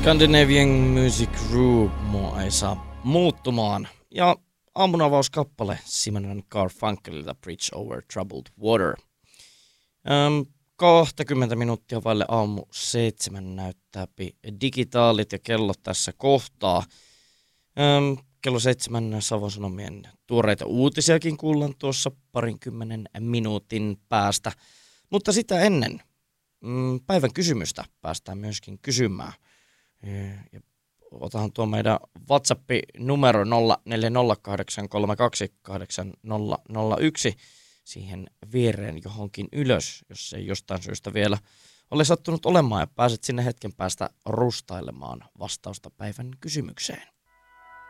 Scandinavian Music Group mua ei saa muuttumaan. Ja aamun avauskappale Simon & Garfunkelilta Bridge Over Troubled Water. 20 minuuttia vaille aamu 7 näyttää digitaalit ja kellot tässä kohtaa. Kello 7 Savon Sanomien tuoreita uutisiakin kuullaan tuossa 20 minuutin päästä. Mutta sitä ennen päivän kysymystä päästään myöskin kysymään. Ja otahan tuo meidän WhatsApp-numero 0408328001 siihen viereen johonkin ylös, jos ei jostain syystä vielä ole sattunut olemaan ja pääset sinne hetken päästä rustailemaan vastausta päivän kysymykseen.